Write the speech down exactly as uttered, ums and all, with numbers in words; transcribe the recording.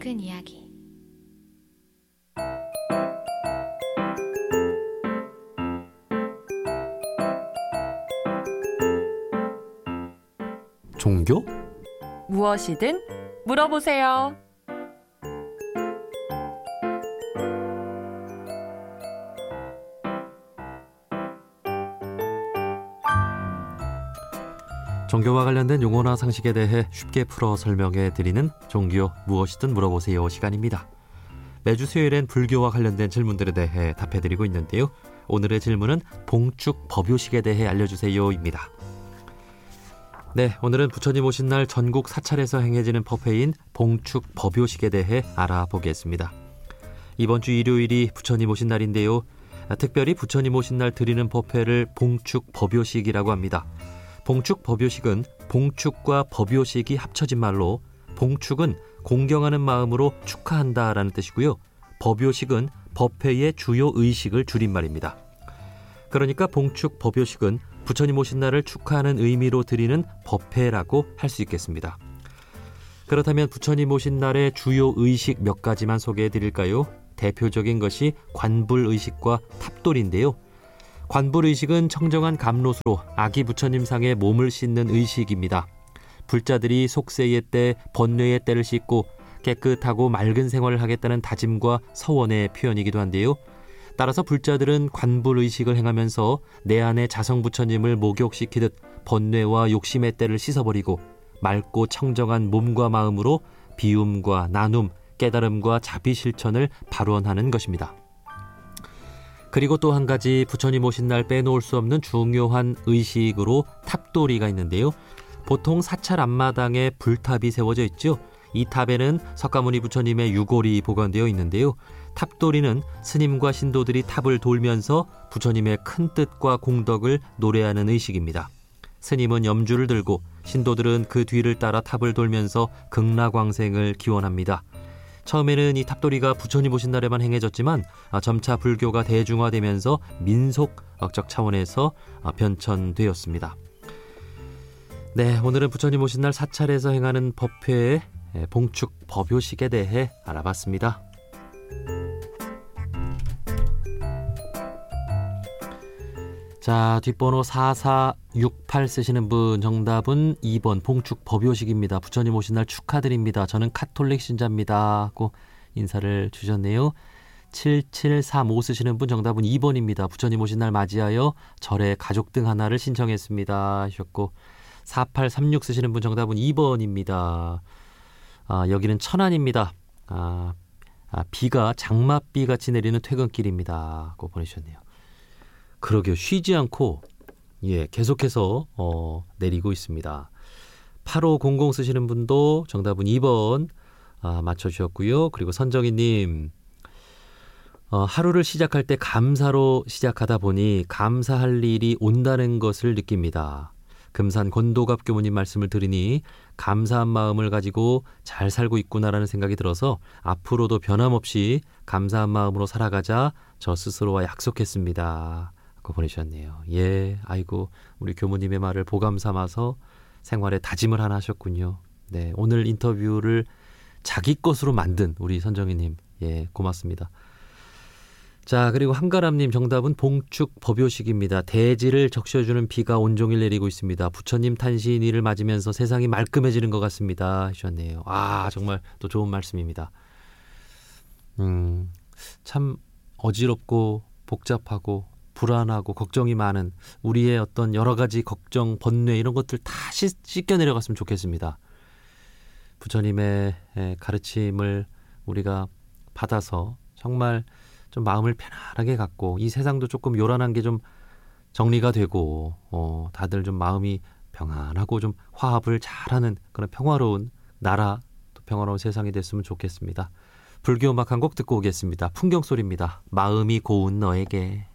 작은 이야기. 종교? 무엇이든 물어보세요. 종교와 관련된 용어나 상식에 대해 쉽게 풀어 설명해 드리는 종교 무엇이든 물어보세요 시간입니다. 매주 수요일엔 불교와 관련된 질문들에 대해 답해 드리고 있는데요. 오늘의 질문은 봉축 법요식에 대해 알려주세요입니다. 네, 오늘은 부처님 오신 날 전국 사찰에서 행해지는 법회인 봉축 법요식에 대해 알아보겠습니다. 이번 주 일요일이 부처님 오신 날인데요. 특별히 부처님 오신 날 드리는 법회를 봉축 법요식이라고 합니다. 봉축 법요식은 봉축과 법요식이 합쳐진 말로, 봉축은 공경하는 마음으로 축하한다라는 뜻이고요. 법요식은 법회의 주요 의식을 줄인 말입니다. 그러니까 봉축 법요식은 부처님 오신 날을 축하하는 의미로 드리는 법회라고 할 수 있겠습니다. 그렇다면 부처님 오신 날의 주요 의식 몇 가지만 소개해 드릴까요? 대표적인 것이 관불의식과 탑돌인데요. 관불의식은 청정한 감롯으로 아기 부처님 상에 몸을 씻는 의식입니다. 불자들이 속세의 때, 번뇌의 때를 씻고 깨끗하고 맑은 생활을 하겠다는 다짐과 서원의 표현이기도 한데요. 따라서 불자들은 관불의식을 행하면서 내 안의 자성부처님을 목욕시키듯 번뇌와 욕심의 때를 씻어버리고 맑고 청정한 몸과 마음으로 비움과 나눔, 깨달음과 자비실천을 발원하는 것입니다. 그리고 또 한 가지 부처님 오신 날 빼놓을 수 없는 중요한 의식으로 탑돌이가 있는데요. 보통 사찰 앞마당에 불탑이 세워져 있죠. 이 탑에는 석가모니 부처님의 유골이 보관되어 있는데요. 탑돌이는 스님과 신도들이 탑을 돌면서 부처님의 큰 뜻과 공덕을 노래하는 의식입니다. 스님은 염주를 들고 신도들은 그 뒤를 따라 탑을 돌면서 극락광생을 기원합니다. 처음에는 이 탑돌이가 부처님 오신 날에만 행해졌지만 점차 불교가 대중화되면서 민속적 차원에서 변천되었습니다. 네, 오늘은 부처님 오신 날 사찰에서 행하는 법회의 봉축 법요식에 대해 알아봤습니다. 자, 뒷번호 사사육팔 쓰시는 분 정답은 이 번 봉축 법요식입니다. 부처님 오신 날 축하드립니다. 저는 카톨릭 신자입니다 하고 인사를 주셨네요. 칠칠삼오 쓰시는 분 정답은 이 번입니다. 부처님 오신 날 맞이하여 절에 가족등 하나를 신청했습니다 하셨고, 사팔삼육 쓰시는 분 정답은 이 번입니다. 아, 여기는 천안입니다. 아, 아, 비가 장맛비 같이 내리는 퇴근길입니다 하고 보내주셨네요. 그러게요. 쉬지 않고 예 계속해서 어, 내리고 있습니다. 팔오공공 쓰시는 분도 정답은 이 번 아, 맞춰주셨고요. 그리고 선정희님, 어, 하루를 시작할 때 감사로 시작하다 보니 감사할 일이 온다는 것을 느낍니다. 금산 권도갑 교무님 말씀을 들으니 감사한 마음을 가지고 잘 살고 있구나라는 생각이 들어서 앞으로도 변함없이 감사한 마음으로 살아가자 저 스스로와 약속했습니다 하고 보내주셨네요. 예, 아이고 우리 교무님의 말을 보감 삼아서 생활에 다짐을 하나 하셨군요. 네, 오늘 인터뷰를 자기 것으로 만든 우리 선정희님, 예, 고맙습니다. 자, 그리고 한가람님 정답은 봉축 법요식입니다. 대지를 적셔주는 비가 온종일 내리고 있습니다. 부처님 탄신일을 맞으면서 세상이 말끔해지는 것 같습니다 하셨네요. 아, 정말 또 좋은 말씀입니다. 음, 참 어지럽고 복잡하고 불안하고 걱정이 많은 우리의 어떤 여러 가지 걱정, 번뇌 이런 것들 다 씻겨 내려갔으면 좋겠습니다. 부처님의 가르침을 우리가 받아서 정말 좀 마음을 편안하게 갖고 이 세상도 조금 요란한 게 좀 정리가 되고 어, 다들 좀 마음이 평안하고 좀 화합을 잘하는 그런 평화로운 나라, 또 평화로운 세상이 됐으면 좋겠습니다. 불교 음악 한 곡 듣고 오겠습니다. 풍경소리입니다. 마음이 고운 너에게.